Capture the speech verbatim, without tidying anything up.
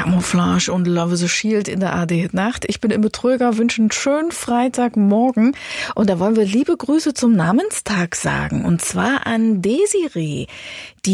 Camouflage und Love is a Shield in der A R D-Nacht. Ich bin Imme Tröger, wünsche einen schönen Freitagmorgen. Und da wollen wir liebe Grüße zum Namenstag sagen. Und zwar an Desiree. Die